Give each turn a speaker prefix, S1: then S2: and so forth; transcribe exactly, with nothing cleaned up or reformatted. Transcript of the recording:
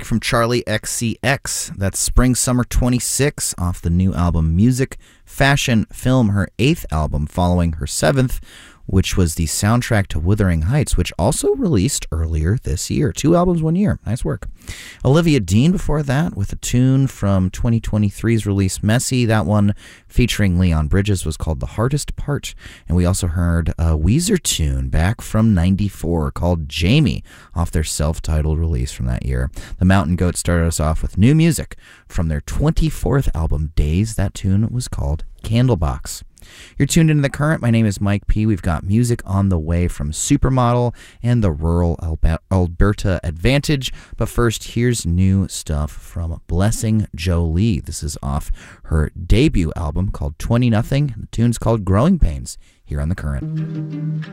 S1: music from Charlie X C X. That's Spring Summer twenty-six off the new album Music, Fashion, Film, her eighth album following her seventh, which was the soundtrack to Wuthering Heights, which also released earlier this year. Two albums, one year. Nice work. Olivia Dean before that with a tune from twenty twenty-three's release Messy. That one featuring Leon Bridges was called The Hardest Part. And we also heard a Weezer tune back from ninety-four called Jamie off their self-titled release from that year. The Mountain Goats started us off with new music from their twenty-fourth album Days. That tune was called Candlebox. You're tuned into The Current. My name is Mike P. We've got music on the way from Supermodel and the Rural Alba- Alberta Advantage. But first, here's new stuff from Blessing Jolie. This is off her debut album called twenty nothing. The tune's called Growing Pains here on The Current.